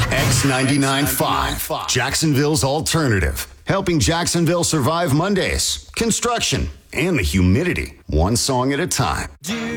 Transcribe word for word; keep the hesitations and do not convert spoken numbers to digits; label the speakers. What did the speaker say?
Speaker 1: X ninety-nine point five, Jacksonville's alternative. Helping Jacksonville survive Mondays, construction, and the humidity. One song at a time.